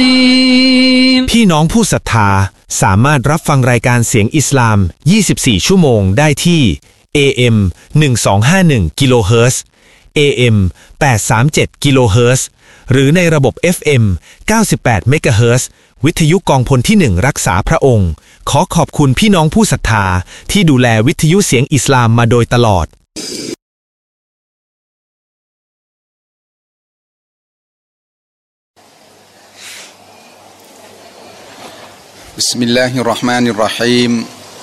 พี่น้องผู้ศรัทธาสามารถรับฟังรายการเสียงอิสลาม24ชั่วโมงได้ที่ AM 1251กิโลเฮิรตซ์ AM 837กิโลเฮิรตซ์หรือในระบบ FM 98เมกะเฮิรตซ์วิทยุกองพลที่1รักษาพระองค์ขอขอบคุณพี่น้องผู้ศรัทธาที่ดูแลวิทยุเสียงอิสลามมาโดยตลอด بسم الله الرحمن الرحيم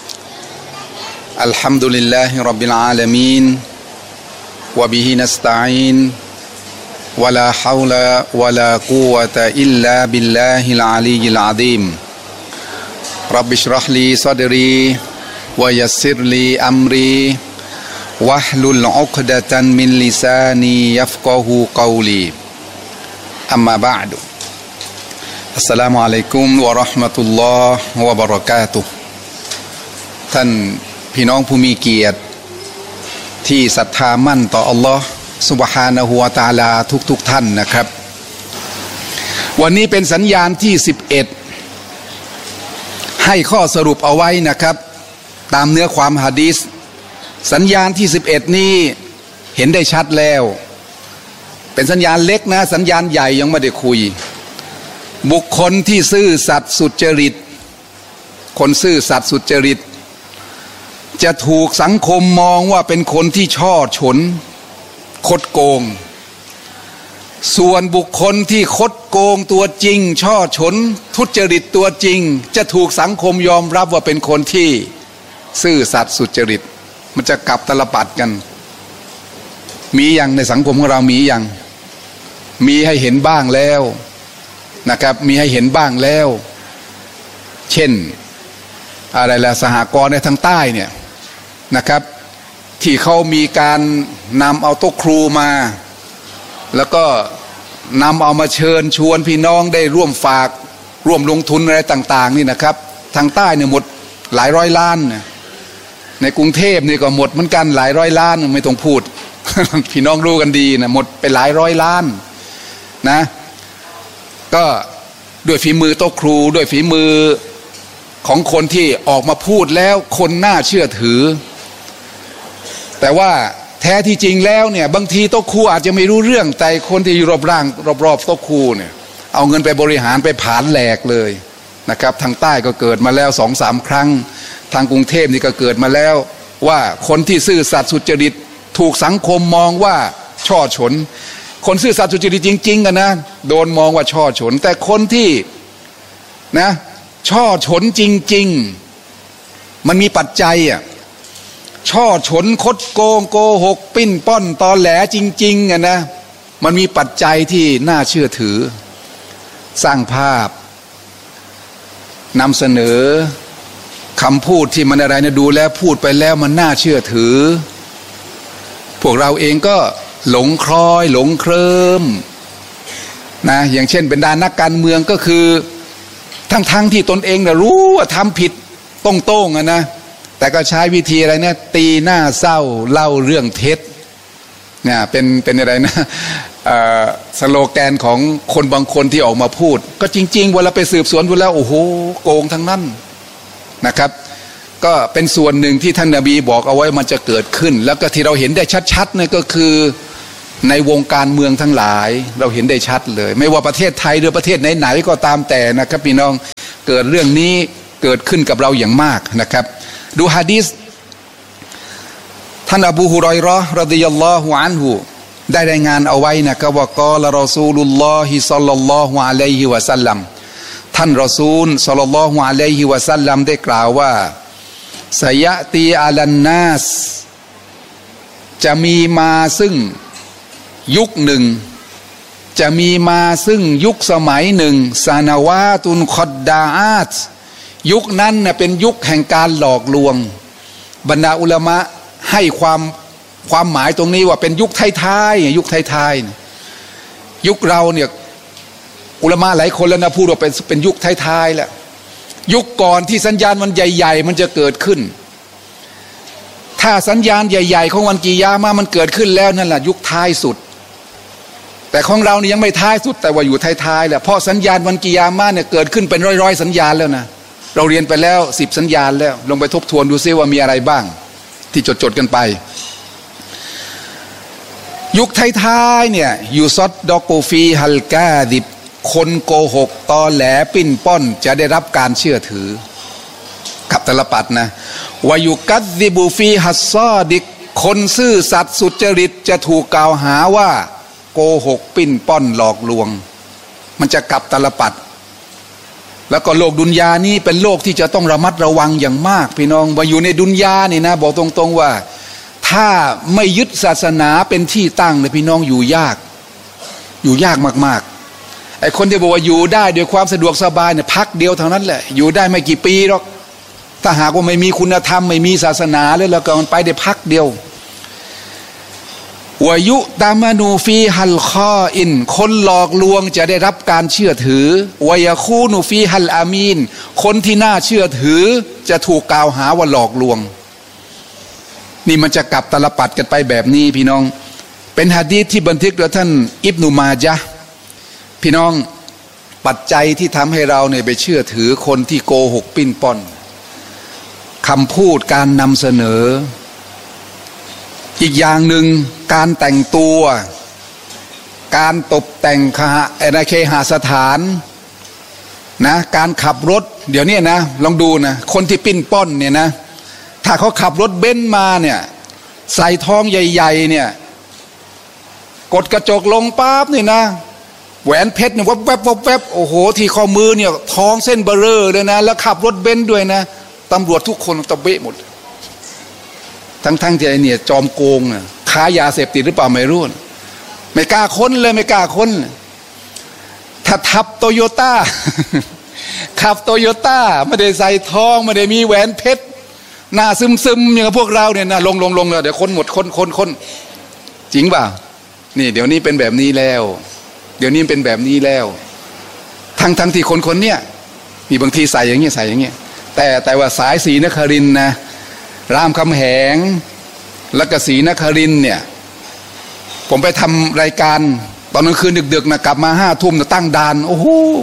الحمد لله رب العالمين وبه نستعين ولا حول ولا قوة إلا بالله العلي العظيم رب اشرح لي صدري ويسر لي أمري واحلل عقدة من لساني يفقه قولي أما بعدอัสสลามุอะลัยกุมวะเราะห์มะตุลลอฮ์วะบะเราะกาตุฮ์ท่านพี่น้องผู้มีเกียรติที่ศรัทธามั่นต่ออัลลอฮ์ซุบฮานะฮูวะตะอาลาทุกท่านนะครับวันนี้เป็นสัญญาณที่11ให้ข้อสรุปเอาไว้นะครับตามเนื้อความหะดีษสัญญาณที่11นี้เห็นได้ชัดแล้วเป็นสัญญาณเล็กนะสัญญาณใหญ่ยังไม่ได้คุยบุคคลที่ซื่อสัตย์สุจริตคนซื่อสัตย์สุจริตจะถูกสังคมมองว่าเป็นคนที่ช่อฉนคดโกงส่วนบุคคลที่คดโกงตัวจริงช่อฉนทุจริตตัวจริงจะถูกสังคมยอมรับว่าเป็นคนที่ซื่อสัตย์สุจริตมันจะกลับตลปัดกันมีอย่างในสังคมของเรามีอย่างมีให้เห็นบ้างแล้วนะครับมีให้เห็นบ้างแล้วเช่นอะไรล่ะสหกรณ์ในทางใต้เนี่ยนะครับที่เขามีการนำเอาโต๊ะครูมาแล้วก็นำเอามาเชิญชวนพี่น้องได้ร่วมฝากร่วมลงทุนอะไรต่างๆนี่นะครับทางใต้เนี่ยหมดหลายร้อยล้านในกรุงเทพนี่ก็หมดเหมือนกันหลายร้อยล้านไม่ต้องพูด พี่น้องรู้กันดีนะหมดไปหลายร้อยล้านนะก็ด้วยฝีมือโต๊ะครูด้วยฝีมือของคนที่ออกมาพูดแล้วคนน่าเชื่อถือแต่ว่าแท้ที่จริงแล้วเนี่ยบางทีโต๊ะครูอาจจะไม่รู้เรื่องแต่คนที่อยู่รอบโต๊ะครูเนี่ยเอาเงินไปบริหารไปผลาญแหลกเลยนะครับทางใต้ก็เกิดมาแล้ว 2-3 ครั้งทางกรุงเทพนี่ก็เกิดมาแล้วว่าคนที่ซื่อสัตย์สุจริตถูกสังคมมองว่าช่อฉนคนซื่อสัตย์สุจริตจริงๆกันนะโดนมองว่าช่อฉนแต่คนที่นะช่อฉนจริงๆมันมีปัจจัยอ่ะช่อฉนคดโกงโกหกปิ้นป้อนตอแหลจริงๆอ่ะนะมันมีปัจจัยที่น่าเชื่อถือสร้างภาพนำเสนอคำพูดที่มันอะไรนะดูแล้วพูดไปแล้วมันน่าเชื่อถือพวกเราเองก็หลงคล้อยหลงเคลิ้มนะอย่างเช่นบรรดานักการเมืองก็คือทั้งที่ตนเองนะรู้ว่าทำผิดตรงๆนะแต่ก็ใช้วิธีอะไรนะตีหน้าเศร้าเล่าเรื่องเท็จเนี่ยเป็นอะไรนะสโลแกนของคนบางคนที่ออกมาพูดก็จริงๆเวลาไปสืบสวนดูแล้วโอ้โหโกงทั้งนั้นนะครับก็เป็นส่วนหนึ่งที่ท่านนบีบอกเอาไว้มันจะเกิดขึ้นแล้วก็ที่เราเห็นได้ชัดๆเนี่ยก็คือในวงการเมืองทั้งหลายเราเห็นได้ชัดเลยไม่ว่าประเทศไทยหรือประเทศไหนๆก็ตามแต่นะครับพี่น้องเกิดเรื่องนี้เกิดขึ้นกับเราอย่างมากนะครับดูหะดีษท่านอบูฮุรอยเราะห์รอฎิยัลลอฮุอันฮุได้รายงานเอาไว้นะครับว่ากอละรอซูลุลลอฮิศ็อลลัลลอฮุอะลัยฮิวะซัลลัมท่านรอซูลศ็อลลัลลอฮุอะลัยฮิวะซัลลัมได้กล่าวว่าสยะตีอาลันนาสจะมีมาซึ่งยุคหนึ่งจะมีมาซึ่งยุคสมัยหนึ่งซานาวาตุนคอดดาอาตยุคนั้นน่ะเป็นยุคแห่งการหลอกลวงบรรดาอุลามะให้ความหมายตรงนี้ว่าเป็นยุคท้ายๆยุคท้ายๆยุคเราเนี่ยอุลามะหลายคนแล้วนะพูดว่าเป็นยุคท้ายๆแหละยุคก่อนที่สัญญาณมันใหญ่ๆมันจะเกิดขึ้น ถ้าสัญญาณใหญ่ๆของวันกิยามะห์มันเกิดขึ้นแล้วนั่นแหละยุคท้ายสุดแต่ของเรานี่ยังไม่ท้ายสุดแต่ว่าอยู่ท้ายๆแหละเพราะสัญญาณวันกิยามะห์เนี่ยเกิดขึ้นเป็นร้อยๆสัญญาณแล้วนะเราเรียนไปแล้ว10 สัญญาณแล้วลองไปทบทวนดูซิว่ามีอะไรบ้างที่จดกันไปยุคท้ายๆเนี่ยยูซอดดอกูฟีฮัลกาดิบคนโกหกตอแหลปิ้นป้อนจะได้รับการเชื่อถือกับตลปัดนะวายุกัดดิบูฟีฮัสซอดิกคนซื่อสัตย์สุจริตจะถูกกล่าวหาว่าโกหกปิ้นป้อนหลอกลวงมันจะกลับตลปัดแล้วก็โลกดุนยานี้เป็นโลกที่จะต้องระมัดระวังอย่างมากพี่น้องว่าอยู่ในดุนยานี่นะบอกตรงๆว่าถ้าไม่ยึดศาสนาเป็นที่ตั้งเลยพี่น้องอยู่ยากมากๆไอ้คนที่บอกว่าอยู่ได้ด้วยความสะดวกสบายเนี่ยพักเดียวเท่านั้นแหละอยู่ได้ไม่กี่ปีหรอกถ้าหากว่าไม่มีคุณธรรมไม่มีศาสนาแล้วก็มันไปได้พักเดียววายุตามานูฟีฮัลคออินคนหลอกลวงจะได้รับการเชื่อถือวายาคูนูฟีฮัลอามีนคนที่น่าเชื่อถือจะถูกกล่าวหาว่าหลอกลวงนี่มันจะกลับตลปัดกันไปแบบนี้พี่น้องเป็นหะดีษที่บันทึกโดยท่านอิบนุมาญะห์พี่น้องปัจจัยที่ทำให้เราเนี่ยไปเชื่อถือคนที่โกหกปิ้นป้อนคำพูดการนำเสนออีกอย่างหนึ่งการแต่งตัวการตกแต่งเคหสถานนะการขับรถเดี๋ยวนี้นะลองดูนะคนที่ปิ้นป้อนเนี่ยนะถ้าเขาขับรถเบนซ์มาเนี่ยใส่ทองใหญ่ๆเนี่ยกดกระจกลงปั๊บนี่นะแหวนเพชรเนี่ยแวบโอ้โหที่ข้อมือเนี่ยทองเส้นเบอร์เรอเลยนะแล้วขับรถเบนซ์ด้วยนะตำรวจทุกคนตะเบะหมดทั้งที่ไอ้เนี่ยจอมโกงน่ะค้ายาเสพติดหรือเปล่าไม่รู้ไม่กล้าค้นเลยไม่กล้าค้นถ้าทับโตโยต้าขับโตโยต้าไม่ได้ใส่ทองไม่ได้มีแหวนเพชรหน้าซึมๆอย่างพวกเราเนี่ยนะลงเลยเดี๋ยวค้นหมดค้นจริงเปล่านี่เดี๋ยวนี้เป็นแบบนี้แล้วเดี๋ยวนี้เป็นแบบนี้แล้วทั้งที่คนเนี่ยมีบางทีใส่อย่างเงี้ยแต่ว่าสายศรีนครินทร์นะรามคำแหงและกศรีนครินทร์เนี่ยผมไปทำรายการตอนกลางคืนดึกๆนะกลับมา5 ทุ่มนะตั้งด่านโอ้โห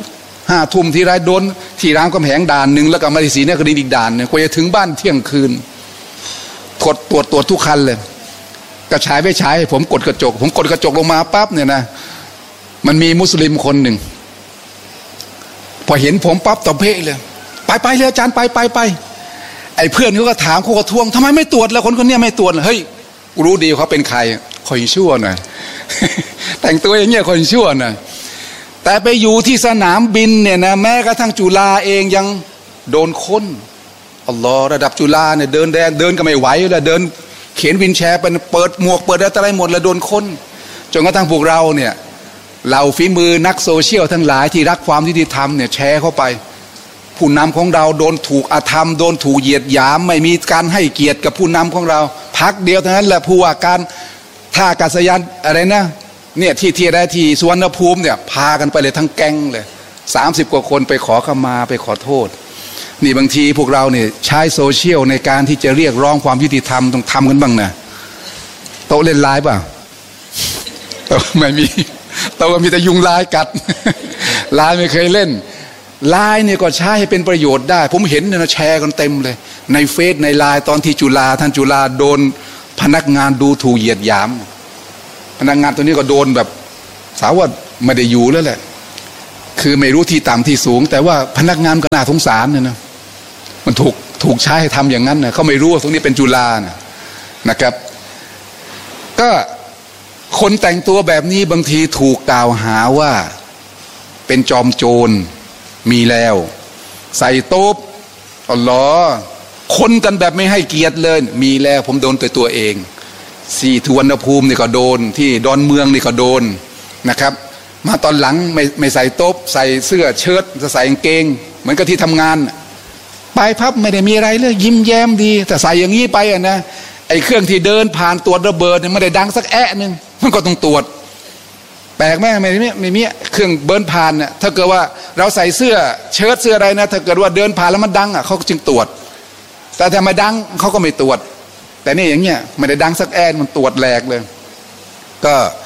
5 ทุ่มที่ไรโดนที่รามคำแหงด่านหนึ่งแล้วก็มาที่ศรีนครินทร์อีกด่านนึงกว่าจะถึงบ้านเที่ยงคืนตรวจทุกคันเลยก็ฉายไปฉายผมกดกระจกลงมาปั๊บเนี่ยนะมันมีมุสลิมคนหนึ่งพอเห็นผมปั๊บตะเพ่เลยไปเลยอาจารย์ไปไอ้เพื่อนเขาก็ถามเขาก็ทวงทำไมไม่ตรวจแล้วคนเนี้ยไม่ตรวจเฮ้ยกูรู้ดีเขาเป็นใครคอยชั่วหน่อยแต่งตัวอย่างเงี้ยคอยชั่วหน่อยแต่ไปอยู่ที่สนามบินเนี่ยนะแม้กระทั่งจุฬาเองยังโดนค้นอัลลอฮ์ระดับจุฬาเนี่ยเดินก็ไม่ไหวแล้วเดินเข็นวินแชร์เป็นเปิดหมวกเปิดอะไรหมดแล้วโดนค้นจนกระทั่งพวกเราเนี่ยเหล่าฝีมือนักโซเชียลทั้งหลายที่รักความยุติธรรมเนี่ยแชร์เข้าไปผู้นำของเราโดนถูกอธรรมโดนถูกเหยียดหยามไม่มีการให้เกียรติกับผู้นำของเราพักเดียวเท่านั้นแหละผู้ว่าการท่าอากาศยานอะไรนะเนี่ยที่ได้ที่สุวรรณภูมิเนี่ยพากันไปเลยทั้งแก๊งเลย30 กว่าคนไปขอขมาไปขอโทษนี่บางทีพวกเราเนี่ยใช้โซเชียลในการที่จะเรียกร้องความยุติธรรมต้องทำกันบ้างนะโต๊ะเล่นไลน์ป่ะโต๊ะไม่มีโต๊ะมีแต่ยุงลายกัดไลน์ไม่เคยเล่นไลน์เนี่ยก็ใช้ให้เป็นประโยชน์ได้ผมเห็นเนี่ยแชร์กันเต็มเลยในเฟซในไลน์ตอนที่ท่านจุฬาโดนพนักงานดูถูกเหยียดหยามพนักงานตัวนี้ก็โดนแบบสาวว่าไม่ได้อยู่แล้วแหละคือไม่รู้ที่ต่ำที่สูงแต่ว่าพนักงานก็น่าสงสารนะมันถูกใช้ให้ทำอย่างนั้นนะเขาไม่รู้ว่าตรงนี้เป็นจุฬานะครับก็คนแต่งตัวแบบนี้บางทีถูกกล่าวหาว่าเป็นจอมโจรมีแล้วใส่โต๊ะอัลลอฮ์คนกันแบบไม่ให้เกียรติเลยมีแล้วผมโดนตัวเองที่สุวรรณภูมินี่ก็โดนที่ดอนเมืองนี่ก็โดนนะครับมาตอนหลังไม่ใส่โต๊ะใส่เสื้อเชิ้ตจะใส่กางเกงเหมือนกับที่ทำงานไปพับไม่ได้มีอะไรเลยยิ้มแย้มดีแต่ใส่อย่างนี้ไปนะไอ้เครื่องที่เดินผ่านตรวจระเบิดเนี่ยไม่ได้ดังสักแอะนึงมันก็ต้องตรวจแปลกไหมไม่มีเครื่องเบิร์นผ่านเนี่ยถ้าเกิดว่าเราใส่เสื้อเชิ้ตเสื้ออะไรนะถ้าเกิดว่าเดินผ่านแล้วมันดังเขาจึงตรวจแต่ถ้าไม่ดังเขาก็ไม่ตรวจแต่นี่อย่างเงี้ยไม่ได้ดังสักแอะมันตรวจแหลกเลยก็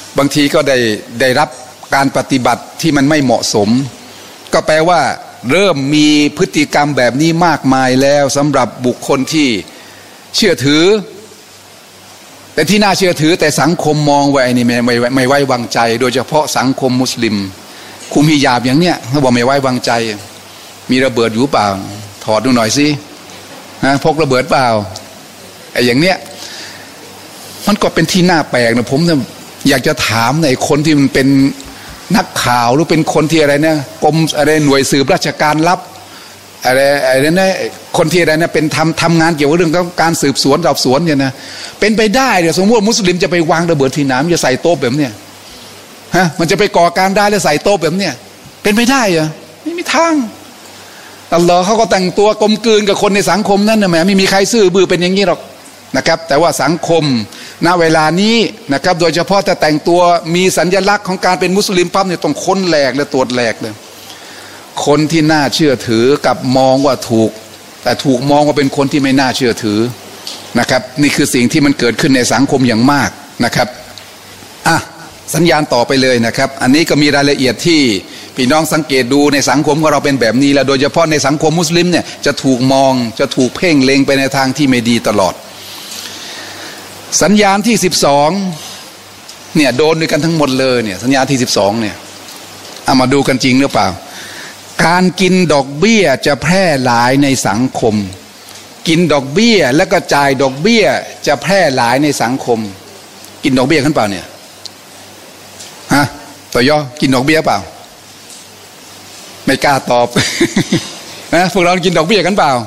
บางทีก็ได้รับการปฏิบัติที่มันไม่เหมาะสมก็แปลว่าเริ่มมีพฤติกรรมแบบนี้มากมายแล้วสำหรับบุคคลที่เชื่อถือแต่ที่น่าเชื่อถือแต่สังคมมองไว้นี่ไม่ไว้วางใจโดยเฉพาะสังคมมุสลิมคุมฮิญาบอย่างเนี้ยเขาบอกไม่ไว้วางใจมีระเบิดอยู่เปล่าถอดดูหน่อยสิพกระเบิดเปล่าไอ้อย่างเนี้ยมันก็เป็นที่น่าแปลกนะผมอยากจะถามในคนที่มันเป็นนักข่าวหรือเป็นคนที่อะไรเนี่ยกรมอะไรหน่วยสืบราชการลับอะไรเนี่ยคนที่อะไรเนี่ยเป็นทำงานเกี่ยวกับเรื่องการสืบสวนสอบสวนเนี่ยนะเป็นไปได้เดี๋ยวสมมติว่ามุสลิมจะไปวางระเบิดที่น้ำจะใส่โต๊ะแบบเนี้ยมันจะไปก่อการได้แล้วใส่โต๊ะแบบเนี้ยเป็นไปได้เหรอไม่มีทางอัลลอฮ์เขาก็แต่งตัวกลมกลืนกับคนในสังคมนั่นนะแหมไม่มีใครซื่อบื้อเป็นอย่างนี้หรอกนะครับแต่ว่าสังคมณเวลานี้นะครับโดยเฉพาะถ้าแต่งตัวมีสัญลักษณ์ของการเป็นมุสลิมปั๊บเนี่ยต้องค้นแหลกและตรวจแหลกเลยคนที่น่าเชื่อถือกับมองว่าถูกแต่ถูกมองว่าเป็นคนที่ไม่น่าเชื่อถือนะครับนี่คือสิ่งที่มันเกิดขึ้นในสังคมอย่างมากนะครับสัญญาณต่อไปเลยนะครับอันนี้ก็มีรายละเอียดที่พี่น้องสังเกตดูในสังคมของเราเป็นแบบนี้แล้วโดยเฉพาะในสังคมมุสลิมเนี่ยจะถูกมองจะถูกเพ่งเล็งไปในทางที่ไม่ดีตลอดสัญญาณที่12เนี่ยโดนด้วยกันทั้งหมดเลยเนี่ยสัญญาณที่12เนี่ยเอามาดูกันจริงหรือเปล่าการกินดอกเบี้ยจะแพร่หลายในสังคมกินดอกเบี้ยแล้วก็จ่ายดอกเบี้ยจะแพร่หลายในสังคมกินดอกเบี้ยกันเปล่าเนี่ยต่อย่อกินดอกเบี้ยเปล่าไม่กล้าตอบ นะพวกเรากินดอกเบี้ยกันเปล่า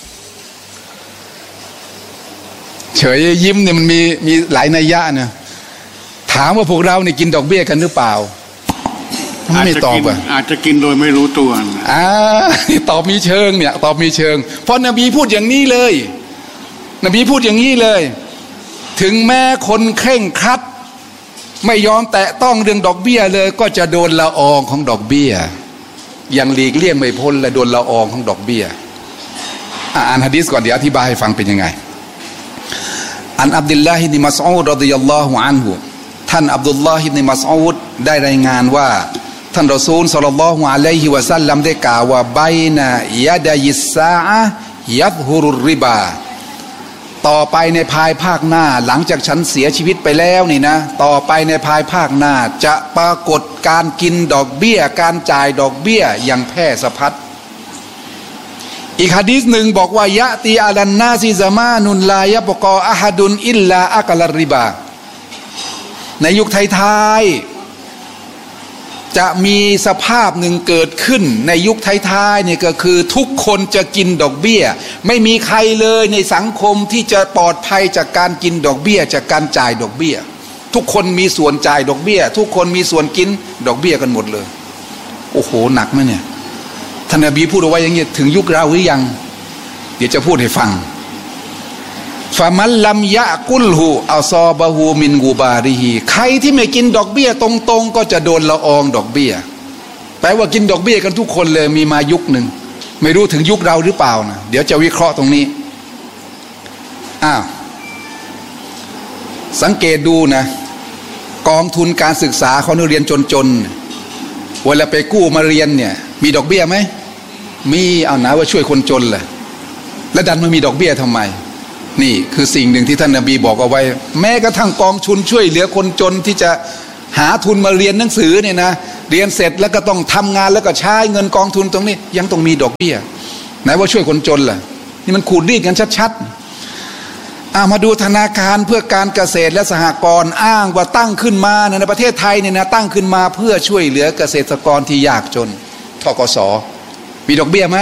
เฉยยิ้มเนี่ยมันมีหลายนัยยะนะถามว่าพวกเราเนี่ยกินดอกเบี้ยกันหรือเปล่าไม่ตอบอาจจะกินโดยไม่รู้ตัวตอบมีเชิงเนี่ยตอบมีเชิงเพราะนบีพูดอย่างนี้เลยนบีพูดอย่างนี้เลยถึงแม้คนเคร่งครัดไม่ยอมแตะต้องเรื่องดอกเบี้ยเลยก็จะโดนละอองของดอกเบี้ยยังหลีกเลี่ยงไม่พ้นและโดนละอองของดอกเบี้ยอ่านหะดีษก่อนเดี๋ยวอธิบายให้ฟังเป็นยังไงอันอับดุลลาฮิบนิมัสอูดรอฎิยัลลอฮุอันฮุท่านอับดุลลาฮิบนิมัสอูดได้รายงานว่าท่านรอซูลศ็อลลัลลอฮุอะลัยฮิวะซัลลัมได้กล่าวว่าไบนะยะดัยิสซาอะฮ์ยัซฮุรุรริบาต่อไปในภายภาคหน้าหลังจากฉันเสียชีวิตไปแล้วนี่นะต่อไปในภายภาคหน้าจะปรากฏการกินดอกเบี้ยการจ่ายดอกเบี้ยอย่างแพร่สะพัดอีกหะดีษหนึ่งบอกว่ายะตีอาลันนาซิซะมานุนลายะบกออะฮัดุนอิลลาอักลริบาในยุคท้ายๆจะมีสภาพหนึ่งเกิดขึ้นในยุคท้ายๆนี่ก็คือทุกคนจะกินดอกเบี้ยไม่มีใครเลยในสังคมที่จะปลอดภัยจากการกินดอกเบี้ยจากการจ่ายดอกเบี้ยทุกคนมีส่วนจ่ายดอกเบี้ยทุกคนมีส่วนกินดอกเบี้ยกันหมดเลยโอ้โหหนักไหมเนี่ยท่านนบีพูดเอาไว้อย่างนี้ถึงยุคเราหรือยังเดี๋ยวจะพูดให้ฟังฟะมันลัมยะกุลฮูอัซอบะฮูมินกูบาริฮีใครที่ไม่กินดอกเบี้ยตรงๆก็จะโดนละอองดอกเบี้ยแปลว่ากินดอกเบี้ยกันทุกคนเลยมีมายุคหนึ่งไม่รู้ถึงยุคเราหรือเปล่านะเดี๋ยวจะวิเคราะห์ตรงนี้สังเกตดูนะกองทุนการศึกษาของนักเรียนจนๆเวลาไปกู้มาเรียนเนี่ยมีดอกเบี้ยไหมมีเอานะว่าช่วยคนจนแหละแล้วดันมามีดอกเบี้ยทำไมนี่คือสิ่งหนึ่งที่ท่านนบีบอกเอาไว้แม้กระทั่งกองทุนช่วยเหลือคนจนที่จะหาทุนมาเรียนหนังสือเนี่ยนะเรียนเสร็จแล้วก็ต้องทำงานแล้วก็ใช้เงินกองทุนตรงนี้ยังต้องมีดอกเบี้ยไหนว่าช่วยคนจนล่ะนี่มันขูดรีดกันชัดๆมาดูธนาคารเพื่อการเกษตรและสหกรณ์อ้างว่าตั้งขึ้นมาในประเทศไทยเนี่ยนะตั้งขึ้นมาเพื่อช่วยเหลือเกษตรกรที่ยากจนธกส.มีดอกเบี้ยไหม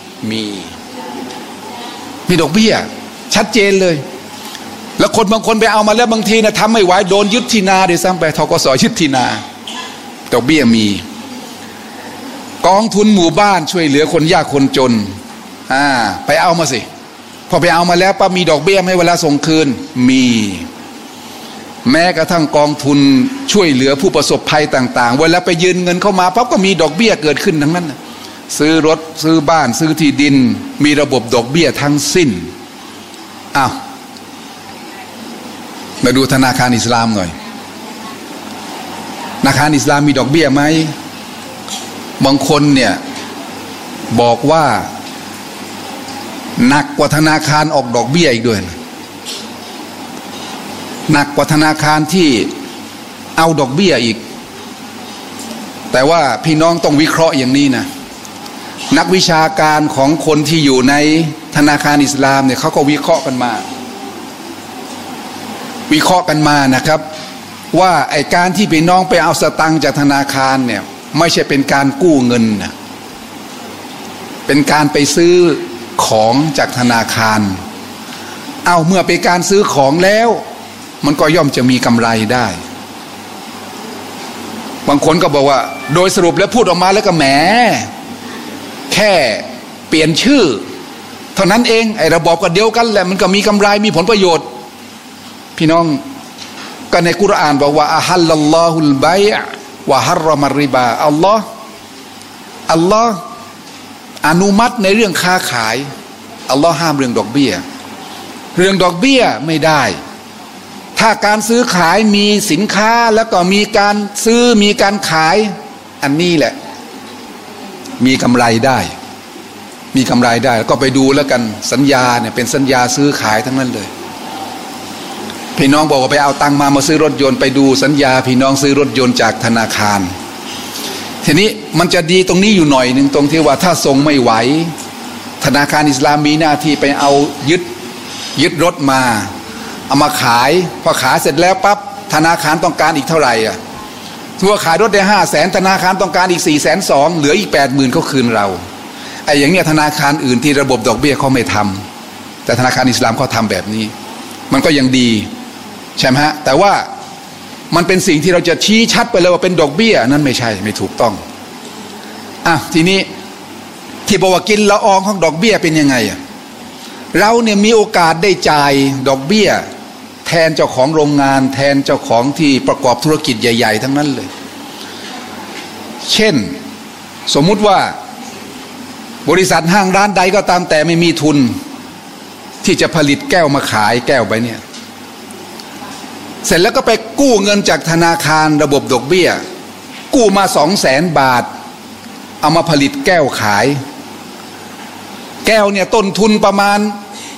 มีดอกเบี้ยชัดเจนเลยแล้วคนบางคนไปเอามาแล้วบางทีนะทำไม่ไหวโดนยึดที่นาด้วยซ้ำไปธกส.ยึดที่นาดอกเบี้ยมีกองทุนหมู่บ้านช่วยเหลือคนยากคนจนไปเอามาสิพอไปเอามาแล้วป้ามีดอกเบี้ยไหมเวลาส่งคืนมีแม้กระทั่งกองทุนช่วยเหลือผู้ประสบภัยต่างๆเวลาไปยืมเงินเข้ามาปั๊บก็มีดอกเบี้ยเกิดขึ้นทั้งนั้นซื้อรถซื้อบ้านซื้อที่ดินมีระบบดอกเบี้ยทั้งสิ้นมาดูธนาคารอิสลามหน่อยธนาคารอิสลามมีดอกเบี้ยไหมบางคนเนี่ยบอกว่าหนักกว่าธนาคารออกดอกเบี้ยอีกด้วยนะหนักกว่าธนาคารที่เอาดอกเบี้ยอีกแต่ว่าพี่น้องต้องวิเคราะห์อย่างนี้นะนักวิชาการของคนที่อยู่ในธนาคารอิสลามเนี่ยเขาก็วิเคราะห์กันมานะครับว่าไอ้การที่พี่น้องไปเอาสตังค์จากธนาคารเนี่ยไม่ใช่เป็นการกู้เงินนะเป็นการไปซื้อของจากธนาคารเอาเมื่อเป็นการซื้อของแล้วมันก็ย่อมจะมีกำไรได้บางคนก็บอกว่าโดยสรุปแล้วพูดออกมาแล้วก็แหมแค่เปลี่ยนชื่อเท่านั้นเองไอ้ระบบก็เดียวกันแหละมันก็มีกำไรมีผลประโยชน์พี่น้องก็ในกุรอานบอกว่าอะฮัลลัลลอฮุลบัยอะวะฮัรรอมัรริบาอัลลอฮ์อนุมัติในเรื่องค้าขายอัลลอฮ์ห้ามเรื่องดอกเบี้ยไม่ได้ถ้าการซื้อขายมีสินค้าแล้วก็มีการซื้อมีการขายอันนี้แหละมีกำไรได้ก็ไปดูแล้วกันสัญญาเนี่ยเป็นสัญญาซื้อขายทั้งนั้นเลยพี่น้องบอกว่าไปเอาตังค์มาซื้อรถยนต์ไปดูสัญญาพี่น้องซื้อรถยนต์จากธนาคารทีนี้มันจะดีตรงนี้อยู่หน่อยหนึ่งตรงที่ว่าถ้าส่งไม่ไหวธนาคารอิสลามมีหน้าที่ไปเอายึดรถมาเอามาขายพอขายเสร็จแล้วปั๊บธนาคารต้องการอีกเท่าไหร่อ่ะถ้าขายรถได้500,000ธนาคารต้องการอีก420,000เหลืออีก80,000เขาคืนเราไอ้อย่างเนี้ยธนาคารอื่นที่ระบบดอกเบี้ยเขาไม่ทำแต่ธนาคารอิสลามเขาทำแบบนี้มันก็ยังดีใช่ไหมฮะแต่ว่ามันเป็นสิ่งที่เราจะชี้ชัดไปเลยว่าเป็นดอกเบี้ยนั่นไม่ใช่ไม่ถูกต้องทีนี้ที่บอกว่ากินละอองของดอกเบี้ยเป็นยังไงอ่ะเราเนี่ยมีโอกาสได้จ่ายดอกเบี้ยแทนเจ้าของโรงงานแทนเจ้าของที่ประกอบธุรกิจใหญ่ๆทั้งนั้นเลยเช่นสมมุติว่าบริษัทห้างร้านใดก็ตามแต่ไม่มีทุนที่จะผลิตแก้วมาขายแก้วใบเนี่ยเสร็จแล้วก็ไปกู้เงินจากธนาคารระบบดอกเบี้ยกู้มา200,000 บาทเอามาผลิตแก้วขายแก้วเนี่ยต้นทุนประมาณ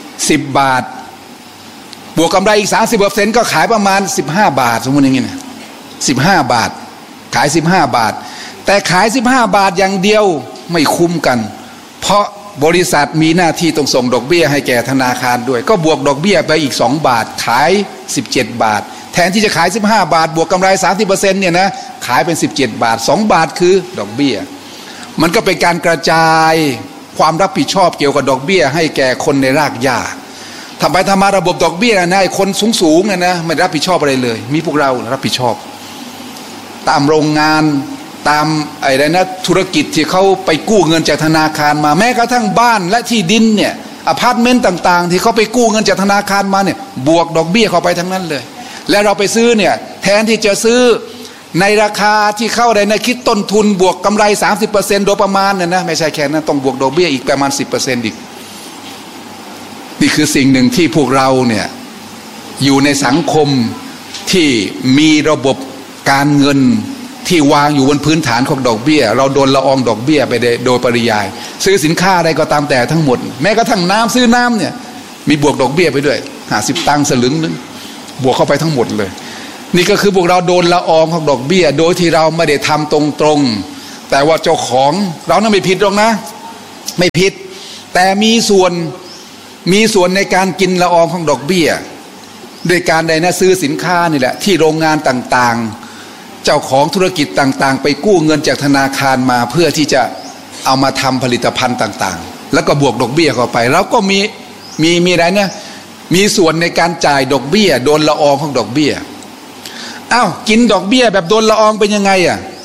10 บาทบวกกำไรอีก 30% ก็ขายประมาณ15 บาทสมมุติอย่างนี้นะ15 บาทขาย15 บาทแต่ขาย15 บาทอย่างเดียวไม่คุ้มกันเพราะบริษัทมีหน้าที่ต้องส่งดอกเบี้ยให้แก่ธนาคารด้วยก็บวกดอกเบี้ยไปอีก2 บาทขาย17 บาทแทนที่จะขาย15 บาทบวกกำไร 30% เนี่ยนะขายเป็น17 บาท2 บาทคือดอกเบี้ยมันก็เป็นการกระจายความรับผิดชอบเกี่ยวกับดอกเบี้ยให้แก่คนในรากหญ้าทำไปทำมาระบบดอกเบี้ยนะไอ้คนสูงๆนะไม่รับผิดชอบอะไรเลยมีพวกเรารับผิดชอบตามโรงงานตามอะไรนะธุรกิจที่เขาไปกู้เงินจากธนาคารมาแม้กระทั่งบ้านและที่ดินเนี่ยอพาร์ตเมนต์ต่างๆที่เขาไปกู้เงินจากธนาคารมาเนี่ยบวกดอกเบี้ยเข้าไปทั้งนั้นเลยแล้วเราไปซื้อเนี่ยแทนที่จะซื้อในราคาที่เข้าได้ในคิดต้นทุนบวกกำไร 30% โดยประมาณเนี่ยนะไม่ใช่แค่นั้นต้องบวกดอกเบี้ยอีกประมาณ 10% อีกนี่คือสิ่งหนึ่งที่พวกเราเนี่ยอยู่ในสังคมที่มีระบบการเงินที่วางอยู่บนพื้นฐานของดอกเบี้ยเราโดนละอองดอกเบี้ยไปโดยปริยายซื้อสินค้าอะไรก็ตามแต่ทั้งหมดแม้กระทั่งน้ำซื้อน้ำเนี่ยมีบวกดอกเบี้ยไปด้วย50 ตังค์สลึงนึงบวกเข้าไปทั้งหมดเลยนี่ก็คือพวกเราโดนละอองของดอกเบี้ยโดยที่เราไม่ได้ทำตรงๆแต่ว่าเจ้าของเรานั้นไม่ผิดหรอกนะไม่ผิดแต่มีส่วนในการกินละอองของดอกเบี้ยโดยการใดนะซื้อสินค้านี่แหละที่โรงงานต่างๆเจ้าของธุรกิจต่างๆไปกู้เงินจากธนาคารมาเพื่อที่จะเอามาทำผลิตภัณฑ์ต่างๆแล้วก็บวกดอกเบี้ยเข้าไปเราก็มีอะไรเนี่ยมีส่วนในการจ่ายดอกเบี้ยโดนละอองของดอกเบี้ยกินดอกเบี้ยแบบโดนละอองเป็นยังไง